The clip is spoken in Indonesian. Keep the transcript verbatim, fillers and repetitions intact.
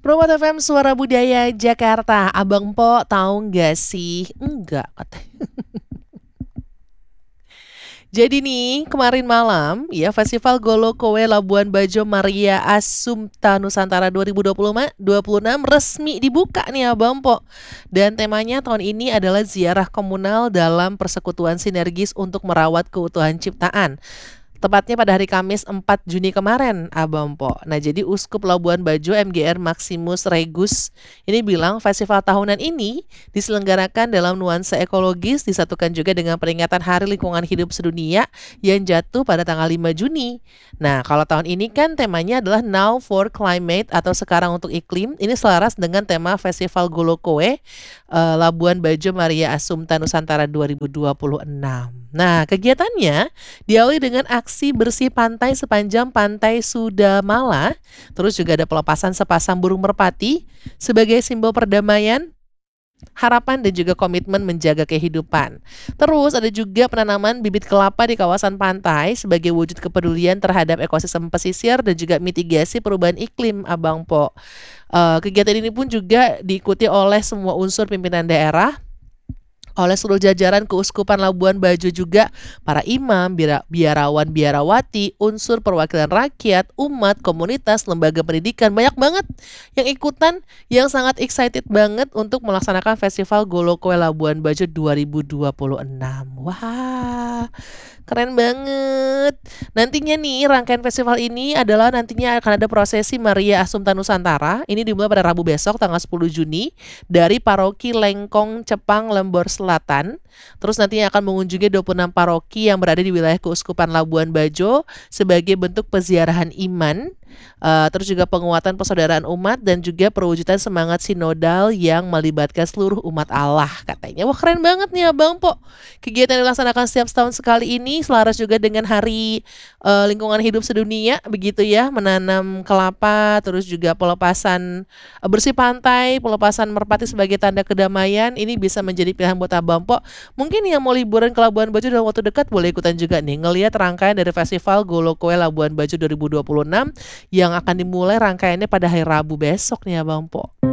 Promo F M Suara Budaya Jakarta. Abang Po tahu nggak sih? Enggak katanya. Jadi nih, kemarin malam ya Festival Golo Kowe Labuan Bajo Maria Assumpta Nusantara dua ribu dua puluh lima dua puluh enam resmi dibuka nih Abang Po. Dan temanya tahun ini adalah ziarah komunal dalam persekutuan sinergis untuk merawat keutuhan ciptaan. Tepatnya pada hari Kamis empat Juni kemarin, Abang Po. Nah, jadi Uskup Labuan Bajo M G R Maximus Regus ini bilang festival tahunan ini diselenggarakan dalam nuansa ekologis, disatukan juga dengan peringatan Hari Lingkungan Hidup Sedunia yang jatuh pada tanggal lima Juni. Nah, kalau tahun ini kan temanya adalah Now for Climate atau sekarang untuk iklim. Ini selaras dengan tema Festival Golo Kowe uh, Labuan Bajo Maria Assumpta Nusantara dua ribu dua puluh enam. Nah, kegiatannya diawali dengan aksi bersih pantai sepanjang Pantai Sudamala. Terus juga ada pelepasan sepasang burung merpati sebagai simbol perdamaian, harapan dan juga komitmen menjaga kehidupan. Terus ada juga penanaman bibit kelapa di kawasan pantai sebagai wujud kepedulian terhadap ekosistem pesisir dan juga mitigasi perubahan iklim, Abang Po. Uh, kegiatan ini pun juga diikuti oleh semua unsur pimpinan daerah, oleh seluruh jajaran Keuskupan Labuan Bajo juga, para imam, biara, biarawan, biarawati, unsur perwakilan rakyat, umat, komunitas, lembaga pendidikan, banyak banget yang ikutan, yang sangat excited banget untuk melaksanakan Festival Golo Kowe Labuan Bajo dua ribu dua puluh enam. Wah, keren banget. Nantinya nih, rangkaian festival ini adalah nantinya akan ada prosesi Maria Assumpta Nusantara. Ini dimulai pada Rabu besok tanggal sepuluh Juni dari Paroki Lengkong Cepang Lembor Selatan. Terus nantinya akan mengunjungi dua puluh enam paroki yang berada di wilayah Keuskupan Labuan Bajo sebagai bentuk peziarahan iman, uh, terus juga penguatan persaudaraan umat dan juga perwujudan semangat sinodal yang melibatkan seluruh umat Allah katanya. Wah, keren banget nih Abang Po. Kegiatan yang dilaksanakan setiap setahun sekali ini selaras juga dengan Hari uh, Lingkungan Hidup Sedunia begitu ya, menanam kelapa, terus juga pelepasan uh, bersih pantai, pelepasan merpati sebagai tanda kedamaian. Ini bisa menjadi pilihan buat Abang Po. Mungkin yang mau liburan ke Labuan Bajo dalam waktu dekat boleh ikutan juga nih ngelihat rangkaian dari Festival Golo Kowe Labuan Bajo dua ribu dua puluh enam yang akan dimulai rangkaiannya pada hari Rabu besok nih Abang Po.